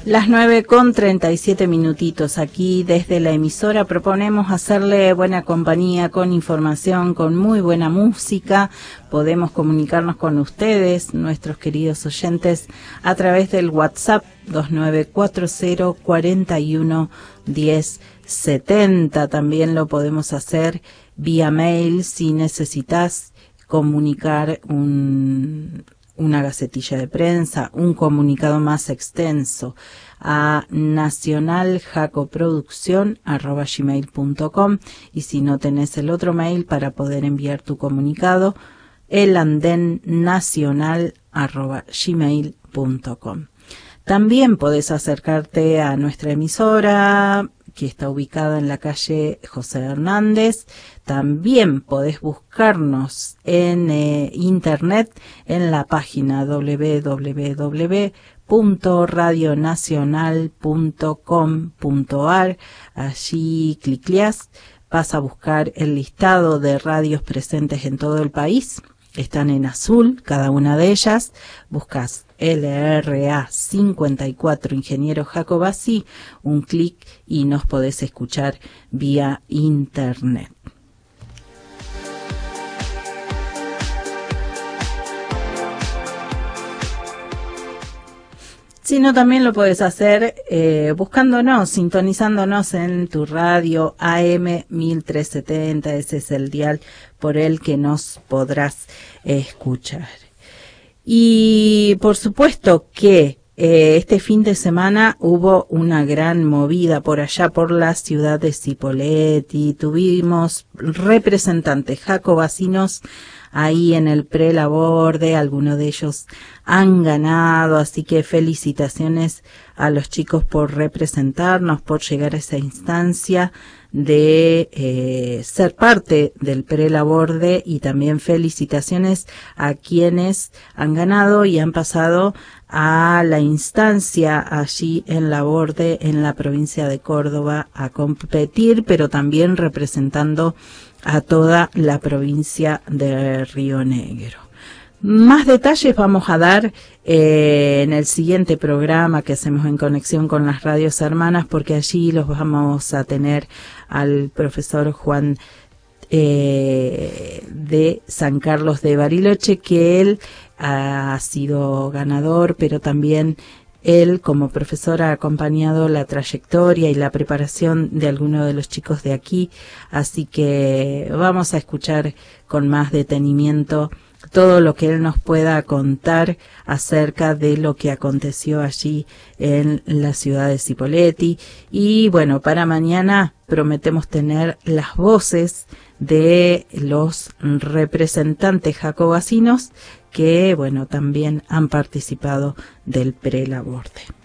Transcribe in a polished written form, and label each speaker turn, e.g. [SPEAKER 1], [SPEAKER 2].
[SPEAKER 1] Las 9:37 aquí desde la emisora proponemos hacerle buena compañía con información, con muy buena música. Podemos comunicarnos con ustedes, nuestros queridos oyentes, a través del WhatsApp 2940411070. También lo podemos hacer vía mail si necesitas comunicar una gacetilla de prensa, un comunicado más extenso, a nacionaljacoproducción@gmail.com, y si no tenés el otro mail para poder enviar tu comunicado, elandennacional@gmail.com. También podés acercarte a nuestra emisora, que está ubicada en la calle José Hernández. También podés buscarnos en internet en la página www.radionacional.com.ar. Allí clicleás, vas a buscar el listado de radios presentes en todo el país. Están en azul cada una de ellas. Buscas LRA 54 Ingeniero Jacobacci, un clic y nos podés escuchar vía internet. Si no, también lo puedes hacer buscándonos, sintonizándonos en tu radio AM 1370, ese es el dial por el que nos podrás escuchar. Y por supuesto que este fin de semana hubo una gran movida por allá por la ciudad de Cipolletti. Tuvimos representantes jacobacinos ahí en el prelaborde, algunos de ellos han ganado, así que felicitaciones a los chicos por representarnos, por llegar a esa instancia de ser parte del prelaborde, y también felicitaciones a quienes han ganado y han pasado a la instancia allí en Laborde, en la provincia de Córdoba, a competir, pero también representando a toda la provincia de Río Negro. Más detalles vamos a dar en el siguiente programa que hacemos en conexión con las radios hermanas, porque allí los vamos a tener al profesor Juan de San Carlos de Bariloche, que él ha sido ganador, pero también él como profesor ha acompañado la trayectoria y la preparación de algunos de los chicos de aquí, así que vamos a escuchar con más detenimiento todo lo que él nos pueda contar acerca de lo que aconteció allí en la ciudad de Cipolletti. Y bueno, para mañana prometemos tener las voces de los representantes jacobacinos que, bueno, también han participado del prelaborde.